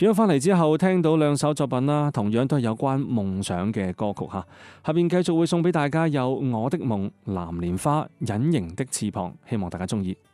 片咗翻嚟之後，聽到兩首作品啦，同樣都係有關夢想嘅歌曲嚇。下邊繼續會送俾大家有《我的夢》、《藍蓮花》、《隱形的翅膀》，希望大家中意。